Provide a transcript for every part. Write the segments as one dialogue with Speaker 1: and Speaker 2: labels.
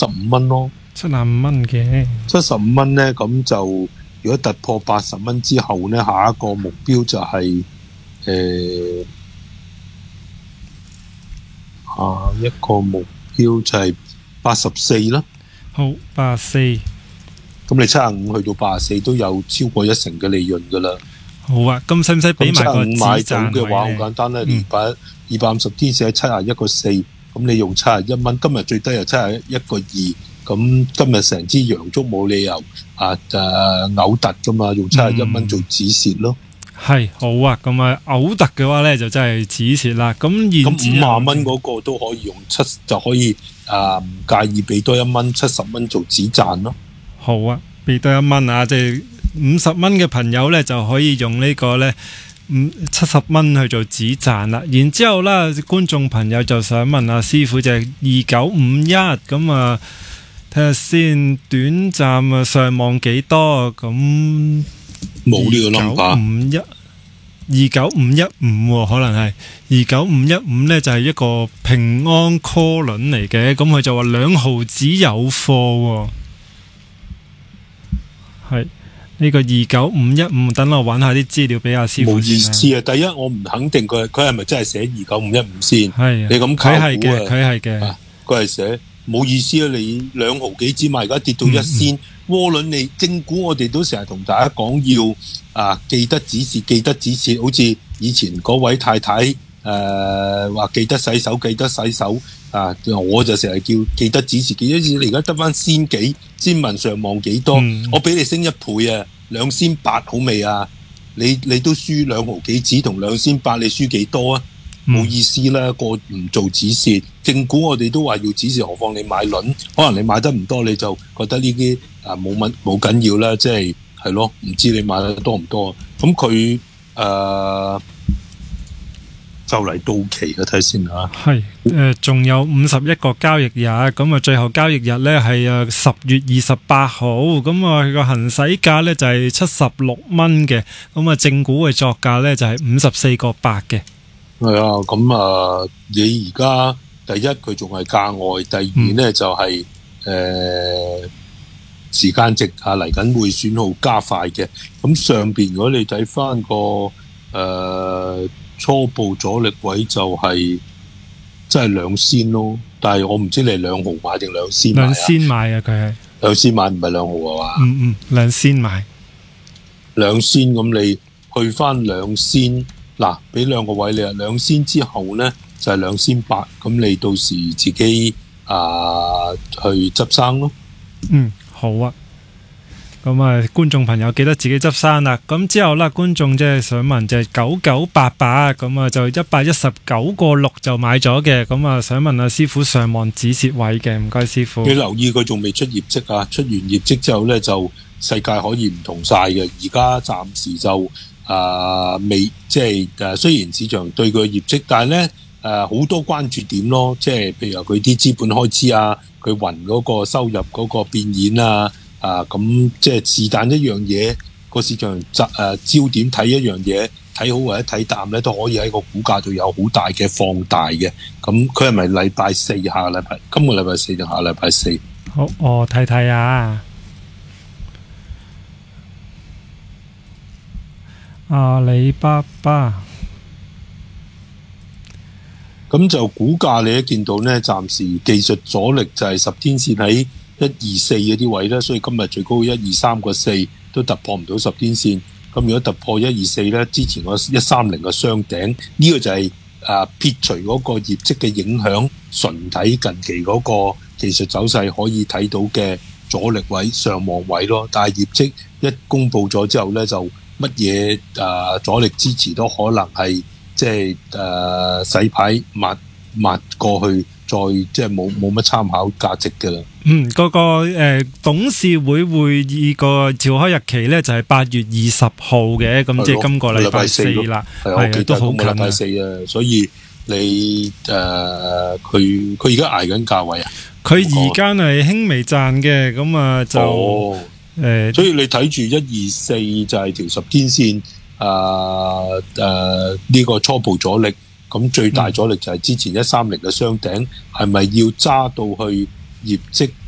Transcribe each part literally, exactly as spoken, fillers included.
Speaker 1: 十五蚊咯，
Speaker 2: 七十五蚊嘅，
Speaker 1: 七十五蚊咧，咁就如果突破八十蚊之後咧，下一個目標就係、是、誒、呃、下一個目標就係八十四啦。
Speaker 2: 好，八十四。
Speaker 1: 咁你七十五去到八十四都有超過一成嘅利潤噶啦。
Speaker 2: 好啊，咁使唔使俾埋個止
Speaker 1: 買到
Speaker 2: 賺
Speaker 1: 嘅話好
Speaker 2: 位呢？
Speaker 1: 簡單啦，
Speaker 2: 嗯
Speaker 1: 二百二百五十天線喺七十一個四，咁你用七十一蚊，今日最低係七十一個二，咁今日成支陽燭冇理由啊誒嘔突噶嘛，用七十一蚊做止蝕咯。
Speaker 2: 係好啊，咁啊嘔突嘅話咧就真係止蝕啦。咁然之
Speaker 1: 咁五萬蚊嗰個都可以用七就可以啊，唔介意俾多一蚊七十蚊做止賺咯。
Speaker 2: 好啊，俾多一蚊啊，即係五十蚊嘅朋友咧就可以用呢個咧五七十蚊去做止賺啦。然之後啦，觀眾朋友就想問阿師傅就係二九五一咁啊，睇下先，短暫啊上望幾多咁？
Speaker 1: 冇呢個 number。
Speaker 2: 五一二九五一五可能係二九五一五咧，就係一個平安 call 輪嚟嘅，咁佢就話兩毫子有貨，係呢個二九五一五。等我揾下啲資料俾阿師傅
Speaker 1: 冇意
Speaker 2: 先
Speaker 1: 思啊！第一我唔肯定佢佢係咪真係寫二九五一五先。
Speaker 2: 係
Speaker 1: 你咁考
Speaker 2: 佢係嘅，
Speaker 1: 估啊？
Speaker 2: 佢係嘅，
Speaker 1: 佢係寫冇意思啊！你兩毫幾紙買，而家跌到一仙。窩輪你正股，我哋都成日同大家講要啊記得指示，記得指示，好似以前嗰位太太誒話、呃、記得洗手，記得洗手啊！我就成日叫記得指示，記得指示。你而家得翻仙幾，先問上望幾多？嗯、我俾你升一倍啊，兩仙八好未啊？你你都輸兩毫幾紙同兩仙八，你輸幾多啊？冇意思啦，個唔做指示，正股我哋都話要指示，何況你買輪，可能你買得唔多，你就覺得呢啲啊冇乜冇緊要啦，即係係咯，唔知你買得多唔多。咁佢誒就嚟到期嘅，睇先嚇。
Speaker 2: 係誒，仲有五十一個交易日，咁啊，最後交易日咧係誒十月二十八號，咁啊個行使價咧就係七十六蚊嘅，咁啊正股嘅作價咧就係五十四個八嘅。
Speaker 1: 係啊，咁啊，你而家第一佢仲係價外，第二咧、嗯、就係、是、誒、呃、時間值啊，嚟緊會損耗加快嘅。咁上邊如果你睇翻個誒、呃、初步阻力位就係即係兩仙咯，但係我唔知你係兩毫買定兩仙買啊？兩
Speaker 2: 仙買啊，佢係
Speaker 1: 兩仙買唔係兩毫啊嘛？
Speaker 2: 嗯嗯，兩仙買，
Speaker 1: 兩仙咁你去翻兩仙。嗱，俾兩個位你啊，兩仙之後咧就係兩仙八，咁你到時自己啊、呃、去執生咯。
Speaker 2: 嗯，好啊。咁啊，觀眾朋友記得自己執生啦。咁之後啦，觀眾即係想問就係九九八八，咁啊就一百一十九個六就買咗嘅。咁啊想問阿師傅上望止蝕位嘅，唔該師傅。
Speaker 1: 你留意佢仲未出業績啊？出完業績之後咧就世界可以唔同晒嘅。而家暫時就。啊，未即係誒，雖然市場對佢嘅業績，但係咧誒好多關注點咯，即係譬如佢啲資本開支啊，佢雲嗰個收入嗰個變現啊，啊咁即係是但一樣嘢個市場集誒焦點睇一樣嘢，睇好或者睇淡咧，都可以喺個股價度有好大嘅放大嘅。咁佢係咪禮拜四下個禮拜？今個禮拜四定下個禮拜四？
Speaker 2: 好，我睇睇啊。阿里巴巴，
Speaker 1: 咁就股價你一見到呢，暫時技術阻力就係十天線喺一二四嗰啲位啦，所以今日最高一二三個四都突破唔到十天線。咁如果突破一二四呢，之前個一三零嘅雙頂，呢、呢個就係、是、啊撇除嗰個業績嘅影響，純睇近期嗰個技術走勢可以睇到嘅阻力位、上望位咯。但係業績一公布咗之後呢，就乜嘢誒阻力支持都可能係即係誒洗牌抹抹過去，再即係冇冇乜參考價值㗎啦。
Speaker 2: 嗯，嗰、那個誒、呃、董事會會議個召開日期咧就係、是、八月二十號嘅，咁即係今個禮拜四啦，係啊，都好近啊。禮拜四啊，
Speaker 1: 所以你誒佢佢而家捱緊價位啊？
Speaker 2: 佢而家係輕微賺嘅，咁啊就。
Speaker 1: 哦
Speaker 2: 誒、呃，
Speaker 1: 所以你睇住一二四就係條十天線，誒誒呢個初步阻力，咁最大阻力就係之前一三零嘅雙頂，係咪要揸到去業績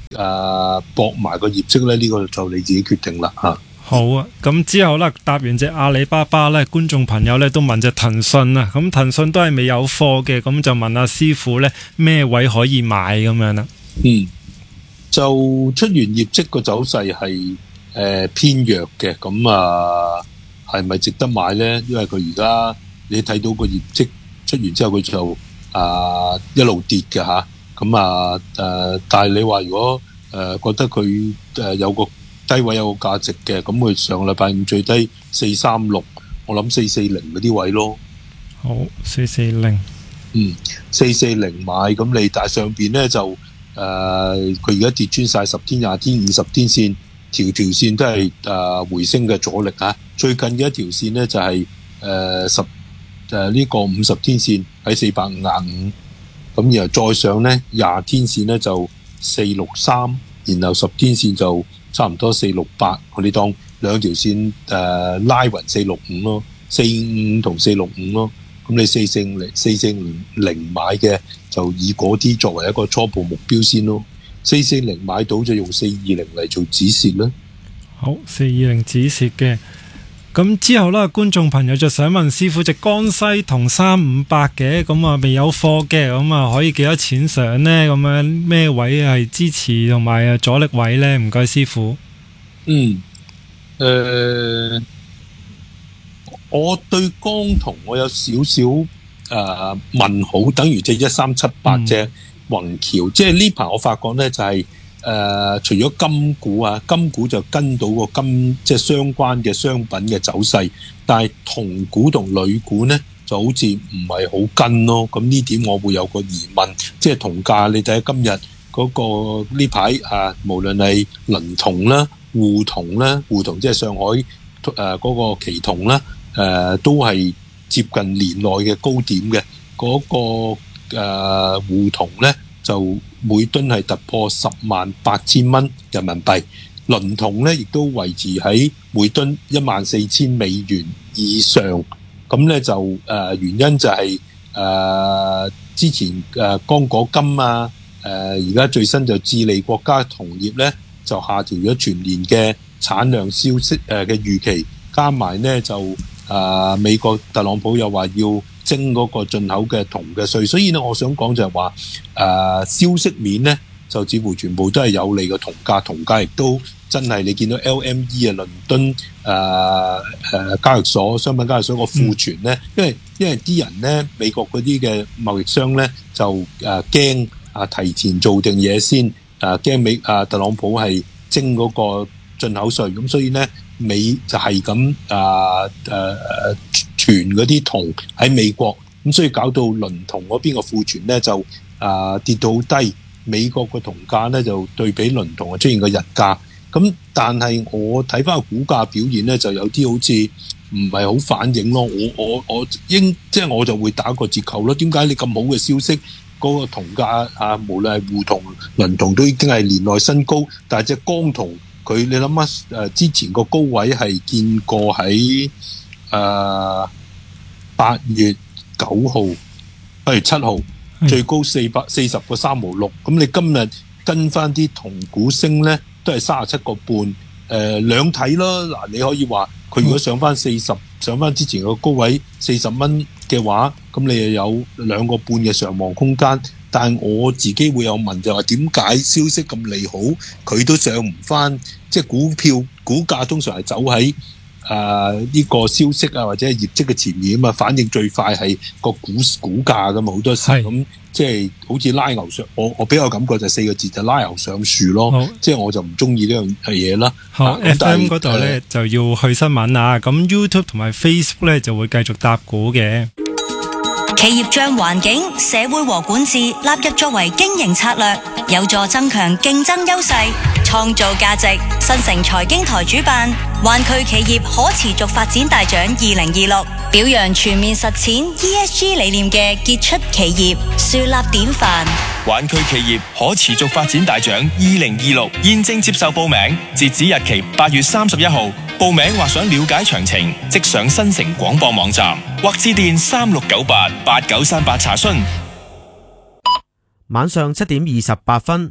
Speaker 1: 誒搏埋個業績咧，呢、這個就你自己決定啦嚇。
Speaker 2: 好啊，咁之後咧答完隻阿里巴巴咧，觀眾朋友咧都問隻騰訊啊，咁騰訊都係未有貨嘅，咁就問阿師傅咧咩位可以買咁樣啦。
Speaker 1: 嗯，就出完業績個走勢係誒偏弱嘅，咁啊係咪值得買咧？因為佢而家你睇到個業績出完之後，佢就啊一路跌嘅吓，咁啊誒，但係你話如果誒、呃、覺得佢誒有個低位有個價值嘅，咁佢上個禮拜五最低四三六，我諗四四零嗰啲位咯。
Speaker 2: 好，四四零，
Speaker 1: 嗯，四四零買，咁你但係上邊咧就誒，佢而家跌穿晒十天、廿天、五十天線，條條線都係誒、呃、回升嘅阻力啊。最近嘅一條線咧就係誒十誒呢個五十天線喺四百五十五，咁然後再上咧廿天線咧就四六三，然後十天線就差唔多四六八，我哋當兩條線誒、呃、拉勻四六五咯，四五同四六五咯。咁你四四零四四零零買嘅就以嗰啲作為一個初步目標先咯。四四零買到就用四二零嚟做止蝕啦。
Speaker 2: 好，四二零止蝕嘅。咁之後啦，觀眾朋友就想問師傅隻江西同三五八嘅，咁啊未有貨嘅，咁啊可以幾多錢上呢？咁樣咩位係支持同埋阻力位呢？唔該師傅。
Speaker 1: 嗯，誒、呃，我對江銅我有少少誒問號，等於隻一三七八隻宏橋，即係呢排我發覺呢就係、是。誒、呃，除咗金股啊，金股就跟到個金即係相關嘅商品嘅走勢，但係銅股同鋁股呢就好似唔係好跟咯。咁呢點我會有個疑問，即係銅價你睇下今日嗰個呢排啊，無論係輪銅啦、滬銅啦、滬銅即係上海誒嗰、呃那個期銅啦，誒、呃、都係接近年內嘅高點嘅嗰、那個誒滬銅呢就每噸係突破十萬八千蚊人民幣，輪銅咧亦都維持喺每噸一萬四千美元以上。咁咧就誒、呃、原因就係、是、誒、呃、之前誒剛果金啊，誒而家最新就智利國家銅業咧就下調咗全年嘅產量消息誒嘅預期，加埋咧就誒、呃、美國特朗普又話要徵嗰個進口嘅銅嘅稅，所以呢，我想講就係話，誒、呃、消息面呢，就似乎全部都係有利嘅銅價，銅價亦都真係你見到 L M E 啊，倫敦誒誒交易所商品交易所個庫存呢，因為因為啲人呢，美國嗰啲嘅貿易商呢，就誒驚啊提前做定嘢先，誒驚美啊特朗普係徵嗰個進口稅，咁所以呢，美就係咁啊誒誒。存嗰啲銅喺美國，咁所以搞到倫銅嗰邊個庫存咧就啊、呃、跌到好低，美國個銅價咧就對比倫銅啊出現個日價，咁但係我睇翻個股價表現咧就有啲好似唔係好反映咯，我我我應即係我就會打個折扣咯。點解你咁好嘅消息，嗰、那個銅價啊，無論係滬銅、倫銅都已經係年內新高，但係隻江銅佢你諗下誒之前個高位係見過喺誒八月九號，八月七號最高四百四十個三毫六。咁你今日跟翻啲銅股升咧，都係三十七個半。誒兩睇啦，嗱你可以話佢如果上翻四十，上翻之前個高位四十蚊嘅話，咁你又有兩個半嘅上望空間。但係我自己會有問就係話點解消息咁利好，佢都上唔翻？即係股票股價通常係走喺誒呢個消息啊或者係業績嘅前面啊嘛，反應最快係個股股價噶嘛，好多時咁即係好似拉牛上，我我比較感覺就四個字就拉牛上樹咯，即係我就唔中意呢樣嘢啦。
Speaker 2: 好、啊、F M 嗰度咧就要去新聞啊，咁 YouTube 同埋 Facebook 咧就會繼續搭股嘅。
Speaker 3: 企業將環境、社會和管治納入作為經營策略，有助增強競爭優勢，創造價值。新城財經台主辦灣區企業可持續發展大獎二零二六，表揚全面實踐 E S G 理念嘅傑出企業，樹立典範。
Speaker 4: 灣區企業可持續發展大獎二零二六現正接受報名，截止日期八月三十一號。報名或想了解詳情，即上新城廣播網站或致電三六九八八九三八查詢。
Speaker 5: 晚上七點二十八分。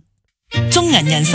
Speaker 5: 中銀人壽